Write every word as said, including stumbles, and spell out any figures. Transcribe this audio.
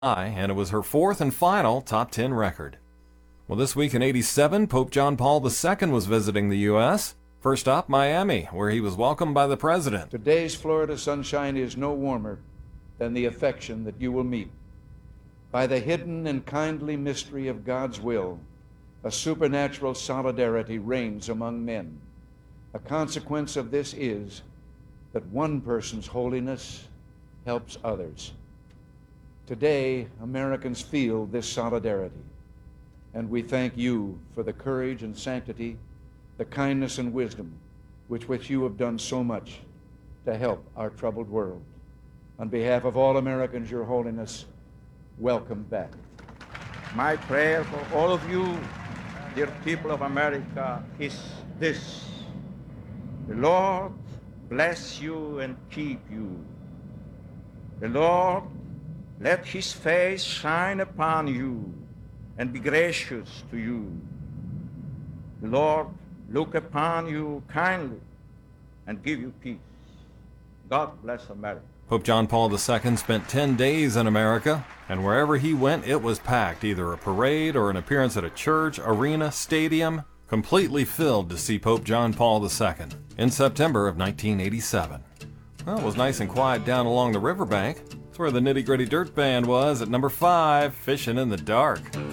and it was her fourth and final top ten record. Well, this week in eighty-seven, Pope John Paul the Second was visiting the U S First up, Miami, where he was welcomed by the president. Today's Florida sunshine is no warmer than the affection that you will meet. By the hidden and kindly mystery of God's will, a supernatural solidarity reigns among men. A consequence of this is that one person's holiness helps others. Today, Americans feel this solidarity, and we thank you for the courage and sanctity, the kindness and wisdom with which you have done so much to help our troubled world. On behalf of all Americans, Your Holiness, welcome back. My prayer for all of you, dear people of America, is this. The Lord bless you and keep you. The Lord let his face shine upon you and be gracious to you. The Lord look upon you kindly and give you peace. God bless America. Pope John Paul the Second spent ten days in America, and wherever he went, it was packed, either a parade or an appearance at a church, arena, stadium, completely filled to see Pope John Paul the Second in September of nineteen eighty-seven. Well, it was nice and quiet down along the riverbank. It's where the Nitty Gritty Dirt Band was at number five, Fishing in the Dark.